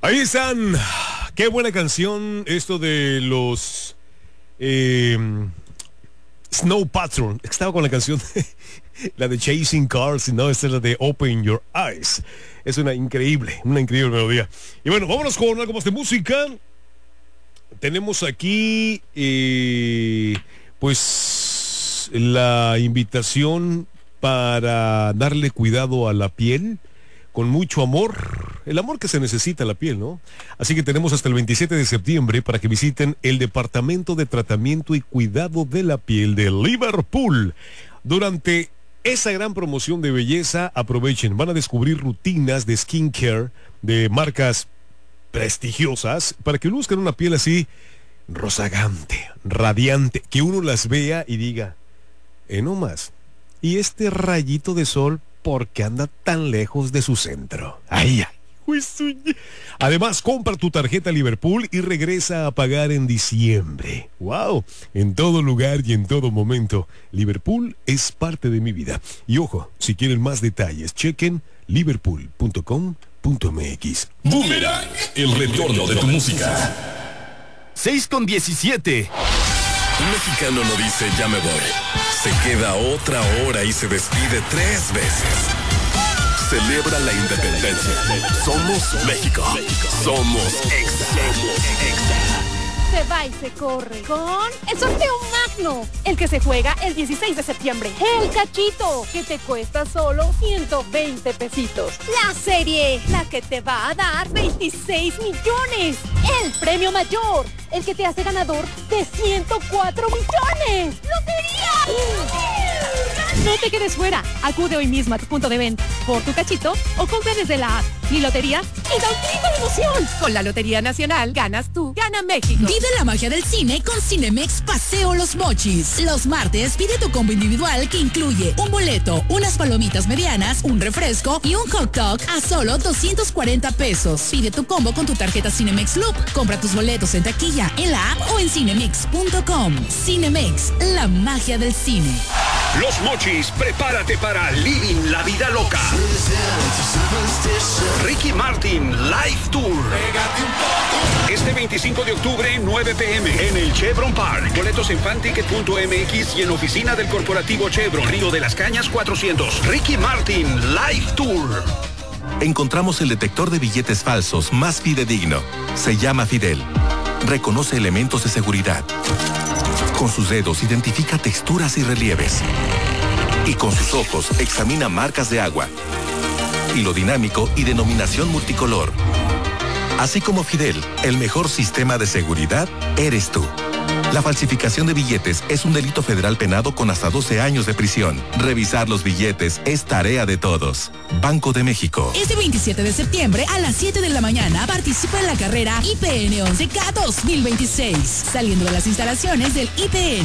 Ahí están. Qué buena canción esto de los Snow Patrol. Estaba con la canción la de Chasing Cars, y no, esta es la de Open Your Eyes. Es una increíble melodía. Y bueno, vámonos con algo más de música. Tenemos aquí pues la invitación para darle cuidado a la piel con mucho amor, el amor que se necesita a la piel, ¿no? Así que tenemos hasta el 27 de septiembre para que visiten el Departamento de Tratamiento y Cuidado de la Piel de Liverpool. Durante esa gran promoción de belleza, aprovechen, van a descubrir rutinas de skincare de marcas prestigiosas para que luzcan una piel así rozagante, radiante, que uno las vea y diga, no más. Y este rayito de sol, ¿por qué anda tan lejos de su centro? Ay. Además, compra tu tarjeta Liverpool y regresa a pagar en diciembre. ¡Wow! En todo lugar y en todo momento, Liverpool es parte de mi vida. Y ojo, si quieren más detalles, chequen liverpool.com.mx. Boomerang, el retorno de tu música. 6:17. Un mexicano no dice ya me voy. Se queda otra hora y se despide 3 veces. Celebra la independencia. Somos México. Somos Exa. Se va y se corre con el sorteo magno, el que se juega el 16 de septiembre. El cachito, que te cuesta solo 120 pesitos. La serie, la que te va a dar 26 millones. El premio mayor, el que te hace ganador de 104 millones. ¡Lotería! No te quedes fuera. Acude hoy mismo a tu punto de venta por tu cachito o compra desde la app. Mi lotería y da un grito de emoción. Con la Lotería Nacional ganas tú, gana México. Vive la magia del cine con Cinemex Paseo Los Mochis. Los martes pide tu combo individual que incluye un boleto, unas palomitas medianas, un refresco y un hot dog a solo 240 pesos. Pide tu combo con tu tarjeta Cinemex Loop. Compra tus boletos en taquilla, en la app o en cinemex.com. Cinemex, la magia del cine. Los Mochis, prepárate para Living la Vida Loca. Ricky Martin Live Tour. Este 25 de octubre, 9 p.m. en el Chevron Park. Boletos en fanticket.mx y en oficina del corporativo Chevron. Río de las Cañas 400. Ricky Martin Live Tour. Encontramos el detector de billetes falsos más fidedigno. Se llama Fidel. Reconoce elementos de seguridad. Con sus dedos identifica texturas y relieves. Y con sus ojos examina marcas de agua, hilo dinámico y denominación multicolor. Así como Fidel, el mejor sistema de seguridad eres tú. La falsificación de billetes es un delito federal penado con hasta 12 años de prisión. Revisar los billetes es tarea de todos. Banco de México. Este 27 de septiembre a las 7 de la mañana participa en la carrera IPN 11K 2026, saliendo de las instalaciones del IPN.